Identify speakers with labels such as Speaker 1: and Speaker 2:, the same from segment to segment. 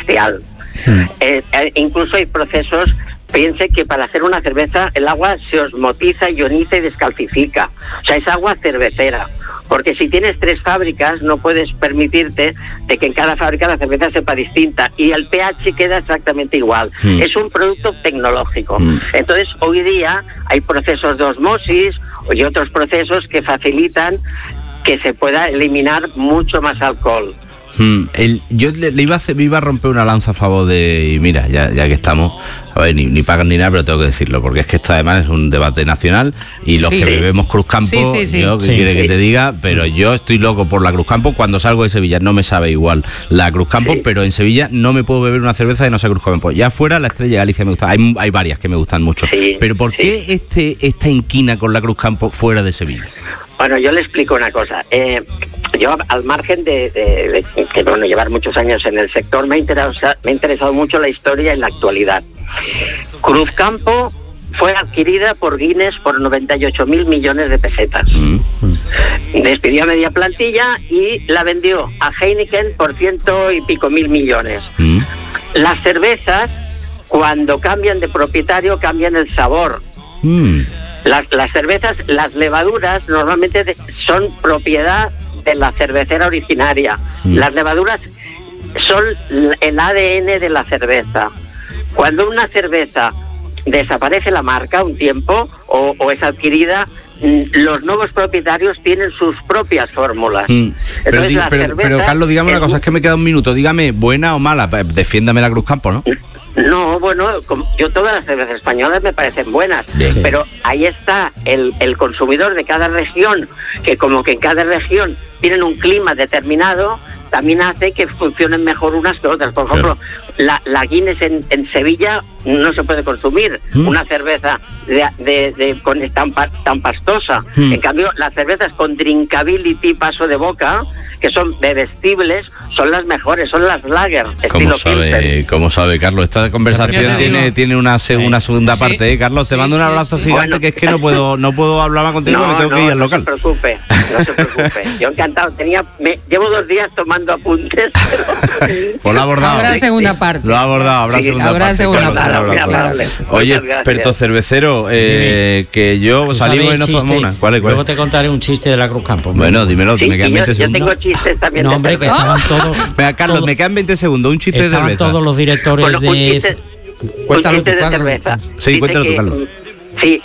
Speaker 1: artificial. Incluso hay procesos. Piense que para hacer una cerveza el agua se osmotiza, ioniza y descalcifica. O sea, es agua cervecera. Porque si tienes 3 fábricas no puedes permitirte de que en cada fábrica la cerveza sepa distinta y el pH queda exactamente igual. Es un producto tecnológico. Entonces, hoy día hay procesos de osmosis y otros procesos que facilitan que se pueda eliminar mucho más alcohol.
Speaker 2: Yo le iba a romper una lanza a favor de... Y mira, ya que estamos, a ver, ni pagan ni nada, pero tengo que decirlo, porque es que esto además es un debate nacional y los que bebemos Cruzcampo, yo qué quiere que te diga, pero yo estoy loco por la Cruzcampo. Cuando salgo de Sevilla no me sabe igual la Cruzcampo, pero en Sevilla no me puedo beber una cerveza de no sea Cruzcampo. Ya afuera la Estrella Galicia me gusta, hay varias que me gustan mucho, pero ¿por qué esta inquina con la Cruzcampo fuera de Sevilla?
Speaker 1: Bueno, yo le explico una cosa. Yo, al margen de llevar muchos años en el sector, me ha interesado mucho la historia y la actualidad. Cruzcampo fue adquirida por Guinness por 98.000 millones de pesetas. Despidió a media plantilla y la vendió a Heineken por 100 y pico mil millones. Las cervezas, cuando cambian de propietario, cambian el sabor. Las cervezas, las levaduras normalmente son propiedad de la cervecera originaria. Las levaduras son el ADN de la cerveza. Cuando una cerveza desaparece la marca un tiempo o es adquirida, los nuevos propietarios tienen sus propias fórmulas.
Speaker 2: Pero Carlos, dígame una cosa, es que me queda un minuto. Dígame, ¿buena o mala? Defiéndame la Cruzcampo, ¿no?
Speaker 1: No, bueno, yo todas las cervezas españolas me parecen buenas, pero ahí está el consumidor de cada región, que como que en cada región tienen un clima determinado, también hace que funcionen mejor unas que otras. Por ejemplo, la Guinness en Sevilla no se puede consumir una cerveza tan pastosa. En cambio, las cervezas con drinkability, paso de boca, que son bebestibles, son las mejores, son las lager.
Speaker 2: ¿Cómo sabe, Carlos? Esta conversación tiene una segunda parte, ¿eh? Carlos, te mando un abrazo gigante, bueno, que es que no puedo hablar más contigo, porque tengo que ir al local.
Speaker 1: No se preocupe. Yo encantado. Llevo 2 días tomando apuntes.
Speaker 2: Pues lo ha abordado.
Speaker 3: Habrá segunda parte.
Speaker 2: Lo ha abordado, habrá segunda parte. Oye, experto cervecero, que yo salimos y nos tomamos una. ¿Cuál es?
Speaker 4: Luego te contaré un chiste de la Cruzcampo.
Speaker 2: Bueno, dímelo, que me quedan 20 segundos.
Speaker 1: Yo tengo chistes también.
Speaker 4: No, hombre, que estaban todos...
Speaker 2: Venga, Carlos, me quedan 20 segunros, un chiste de cerveza.
Speaker 4: Estaban todos los directores de...
Speaker 1: Cuéntalo tú, Carlos.
Speaker 2: Sí, cuéntalo tú, Carlos.
Speaker 1: Sí,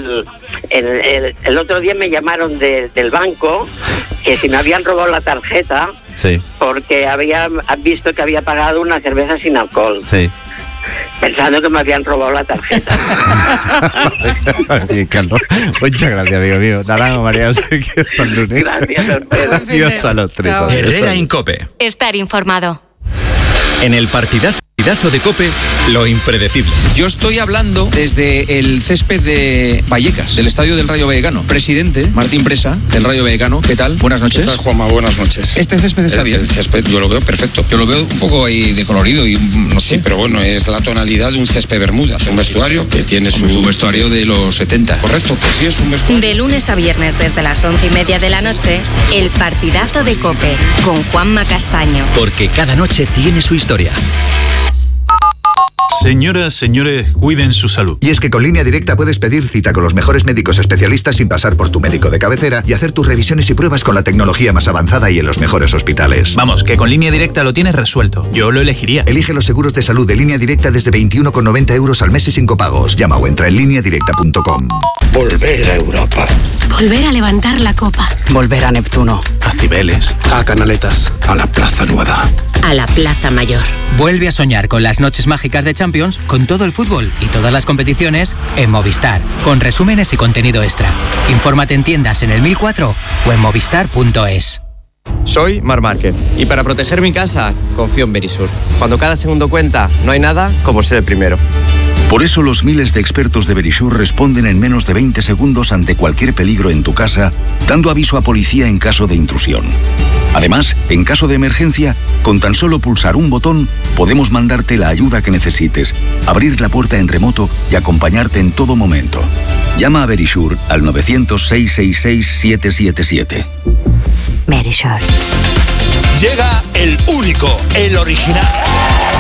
Speaker 1: el otro día me llamaron del banco que si me habían robado la tarjeta porque habían visto que había pagado una cerveza sin alcohol. Pensando que me habían robado la tarjeta.
Speaker 2: Bien, Carlos. Muchas gracias, amigo mío. Naranjo, María, hasta el lunes.
Speaker 1: Gracias.
Speaker 2: Adiós a los 3.
Speaker 5: Herrera en COPE.
Speaker 6: Estar informado.
Speaker 5: En el partidazo de COPE, lo impredecible.
Speaker 7: Yo estoy hablando desde el césped de Vallecas, del estadio del Rayo Vallecano. Presidente Martín Presa, del Rayo Vallecano. ¿Qué tal? Buenas noches.
Speaker 8: ¿Qué tal, Juanma? Buenas noches.
Speaker 7: ¿Este césped está bien?
Speaker 8: El césped yo lo veo perfecto.
Speaker 7: Yo lo veo un poco ahí decolorido y no sé.
Speaker 8: Sí, pero bueno, es la tonalidad de un césped bermuda. Es un vestuario que tiene
Speaker 7: su vestuario de los 70.
Speaker 8: Correcto, que sí es un vestuario.
Speaker 6: De lunes a viernes desde las 11:30 de la noche, el partidazo de COPE con Juanma Castaño.
Speaker 5: Porque cada noche tiene su historia.
Speaker 9: Señoras, señores, cuiden su salud.
Speaker 10: Y es que con Línea Directa puedes pedir cita con los mejores médicos especialistas sin pasar por tu médico de cabecera y hacer tus revisiones y pruebas con la tecnología más avanzada y en los mejores hospitales.
Speaker 9: Vamos, que con Línea Directa lo tienes resuelto. Yo lo elegiría.
Speaker 10: Elige los seguros de salud de Línea Directa desde 21,90 € al mes y sin copagos. Llama o entra en lineadirecta.com.
Speaker 11: Volver a Europa.
Speaker 12: Volver a levantar la copa.
Speaker 13: Volver a Neptuno.
Speaker 11: A Cibeles. A Canaletas. A la Plaza Nueva.
Speaker 12: A la Plaza Mayor.
Speaker 13: Vuelve a soñar con las noches mágicas de Champions, con todo el fútbol y todas las competiciones en Movistar, con resúmenes y contenido extra. Infórmate en tiendas en el 1004 o en movistar.es.
Speaker 14: Soy Marc Márquez y para proteger mi casa confío en Verisur. Cuando cada segundo cuenta, no hay nada como ser el primero.
Speaker 15: Por eso los miles de expertos de Verisur responden en menos de 20 segundos ante cualquier peligro en tu casa, dando aviso a policía en caso de intrusión. Además, en caso de emergencia, con tan solo pulsar un botón, podemos mandarte la ayuda que necesites, abrir la puerta en remoto y acompañarte en todo momento. Llama a Verisur al 900-666-777.
Speaker 12: Verisur.
Speaker 11: Llega el único, el original.